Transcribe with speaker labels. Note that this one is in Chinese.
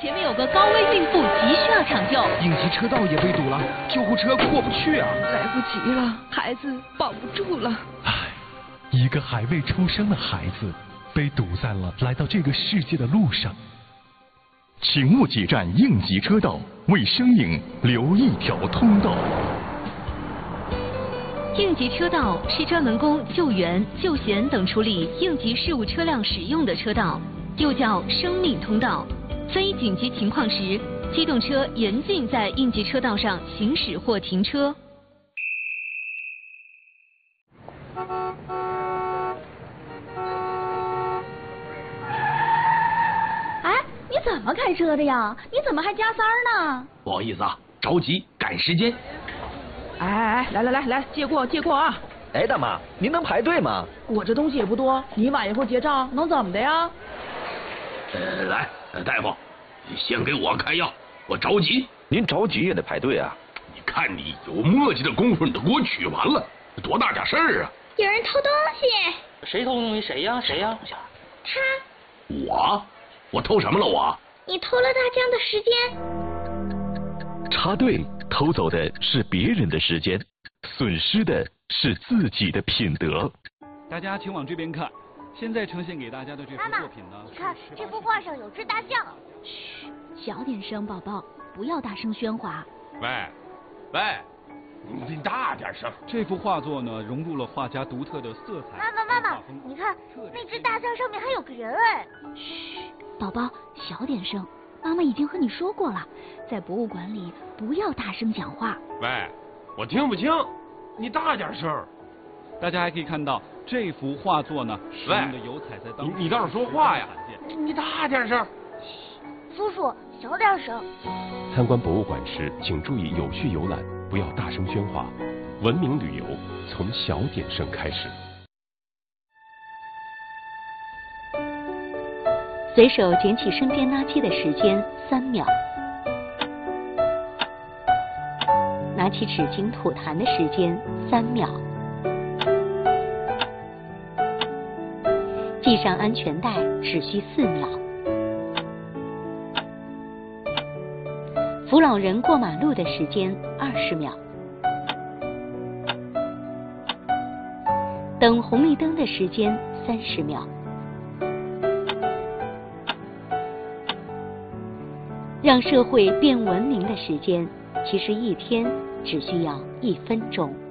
Speaker 1: 前面有个高危孕妇，急需要抢救。
Speaker 2: 应急车道也被堵了，救护车过不去啊！
Speaker 3: 来不及了，孩子保不住了。
Speaker 4: 唉，一个还未出生的孩子被堵在了来到这个世界的路上。请勿挤占应急车道，为生命留一条通道。
Speaker 1: 应急车道是专门供救援、救险等处理应急事务车辆使用的车道，又叫生命通道。非紧急情况时，机动车严禁在应急车道上行驶或停车。
Speaker 5: 哎，你怎么开车的呀？你怎么还加塞儿呢？
Speaker 6: 不好意思啊，着急赶时间。
Speaker 3: 哎，来，借过啊！
Speaker 2: 哎，大妈，您能排队吗？
Speaker 3: 我这东西也不多，你晚一会儿结账能怎么的呀？
Speaker 6: 来，大夫，你先给我开药，我着急。
Speaker 2: 您着急也得排队啊！
Speaker 6: 你看你有墨迹的功夫，你都给我取完了，多大点事儿啊！
Speaker 5: 有人偷东西。
Speaker 7: 谁偷东西？谁呀？
Speaker 5: 他。
Speaker 6: 我偷什么了我？
Speaker 5: 你偷了大江的时间。
Speaker 4: 插队偷走的是别人的时间，损失的是自己的品德。
Speaker 8: 大家请往这边看，现在呈现给大家的这幅作品呢，
Speaker 5: 你看这幅画上有只大象。
Speaker 9: 嘘，小点声，宝宝，不要大声喧哗。
Speaker 6: 喂，你大点声。
Speaker 8: 这幅画作呢，融入了画家独特的色彩。
Speaker 5: 妈妈，你看那只大象上面还有个人哎。
Speaker 9: 嘘，宝宝，小点声。妈妈已经和你说过了，在博物馆里不要大声讲话。
Speaker 6: 喂，我听不清，你大点声。
Speaker 8: 大家还可以看到这幅画作呢，使用的油彩在当中。
Speaker 6: 你倒是说话呀！你大点声。
Speaker 5: 叔叔，小点声。
Speaker 4: 参观博物馆时，请注意有序游览，不要大声喧哗。文明旅游从小点声开始。
Speaker 9: 随手捡起身边垃圾的时间3秒，拿起纸巾吐痰的时间3秒，系上安全带只需4秒，扶老人过马路的时间20秒，等红绿灯的时间30秒。让社会变文明的时间，其实一天只需要1分钟。